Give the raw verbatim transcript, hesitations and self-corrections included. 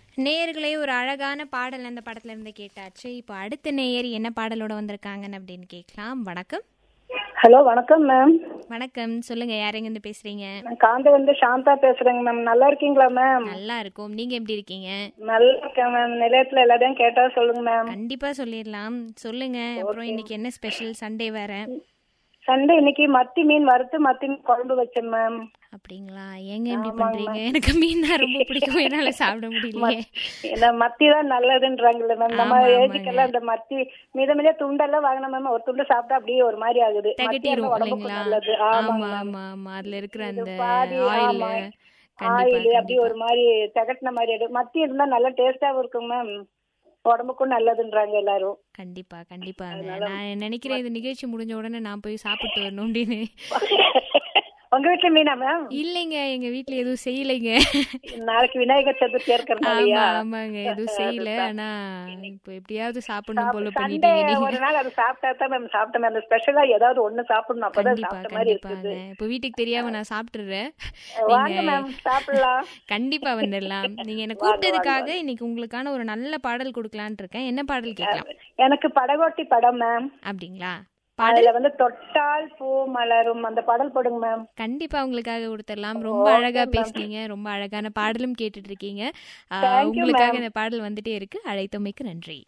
நேயர்களே, ஒரு அழகான பாடல் அந்த படத்துல இருந்து கேட்டாச்சு. இப்போ அடுத்த நேயர் என்ன பாடலோட வந்திருக்காங்கன்னு அப்படின்னு கேட்கலாம். வணக்கம். ஹலோ, வணக்கம் மேம். வணக்கம், சொல்லுங்க, யாரெங்க இருந்து பேசுறீங்க? நான் காந்த வந்து சாந்தா பேசுறேங்க மேம். நல்லா இருக்கீங்களா மேம்? நல்லா இருக்கும். நீங்க எப்படி இருக்கீங்க? நல்லா இருக்கேன் மேம். நிலையத்துல எல்லாத்தையும் கேட்டா சொல்லுங்க மேம். கண்டிப்பா சொல்லிடலாம். சொல்லுங்க. அப்புறம் இன்னைக்கு என்ன ஸ்பெஷல்? சண்டே வேற. சண்டே இன்னைக்கு மத்தி மீன் வறுத்து மத்தி மீன் குழம்பு வச்சேன் மேம். அப்படிங்களா? ஏங்க இப்படி பண்றீங்க? எனக்கு மீன் தான் ரொம்ப பிடிக்கும், என்னால சாப்பிட முடியலையே. இந்த மத்தி தான் நல்லதுன்றாங்கல்ல மேம். நம்ம ஏஜுக்கெல்லாம் இந்த மத்தி மீத மீத துண்டெல்லாம் வாங்கின மேம். ஒரு துண்டு சாப்பிட்டா அப்படியே ஒரு மாதிரி ஆகுது. தகட்டிரும் உடம்புக்கு இல்லைங்களா? நல்லது. ஆமா ஆமாங்க ஆமா ஆமா. அதுல இருக்கிற இது அந்த பாதி ஆயில் ஆமா கண்டிப்பா ஆயில் அப்படியே கண்டிப்பா ஒரு மாதிரி தகட்டின மாதிரி ஆயிடும். மத்தி இருந்தா நல்லா டேஸ்டாவும் இருக்கும் மேம். உடம்புக்கும் நல்லதுன்றாங்க எல்லாரும். கண்டிப்பா கண்டிப்பாங்க. அதனால நான் நினைக்கிறேன் இந்த நிகழ்ச்சி முடிஞ்ச உடனே நான் போய் சாப்பிட்டு வரணும் அப்படின்னு. உங்க வீட்டுல மீனா மேம்? இல்லைங்க, எங்க வீட்ல எதுவும் செய்யலைங்க. நாளைக்கு விநாயகர் சதுர்த்தி ஆமா இருக்கிறதுனாலயா? ஆமாங்க, எதுவும் செய்யல. ஆனா இப்போ எப்படியாவது சாப்பிடணும் போல சண்டே பண்ணிட்டீங்க நீங்க. ஒரு நாள் அது சாப்பிட்டா தான் மேம் சாப்பிட்ட மாதிரி. அந்த ஸ்பெஷலா ஏதாவது ஒண்ணு சாப்பிடணும், அப்பதான் கண்டிப்பா சாப்பிட்ட மாதிரி கண்டிப்பாங்க. இருக்குது. இப்போ வீட்டுக்கு தெரியாம நான் சாப்பிட்டுறேன். வாங்க நீங்க மேம், சாப்பிடலாம். கண்டிப்பா வந்துடலாம். நீங்க என்ன வாங்க வாங்க கூப்பிட்டதுக்காக வாங்க. இன்னைக்கு உங்களுக்கான ஒரு நல்ல பாடல் கொடுக்கலான்னு இருக்கேன். என்ன பாடல் கேட்கலாம்? எனக்கு படகோட்டி படம் மேம். அப்படிங்களா? பாடல் அதுல வந்து தொட்டால் பூ மலரும் அந்த பாடல் போடுங்க மேம். கண்டிப்பா உங்களுக்காக கொடுத்துடலாம். ரொம்ப ஓகே அழகா மேம். பேசுனீங்க. ரொம்ப அழகான பாடலும் கேட்டுட்டு இருக்கீங்க. ஆஹ் தேங்க்யூ உங்களுக்காக மேம். இந்த பாடல் வந்துட்டே இருக்கு. அழைத்தமைக்கு நன்றி.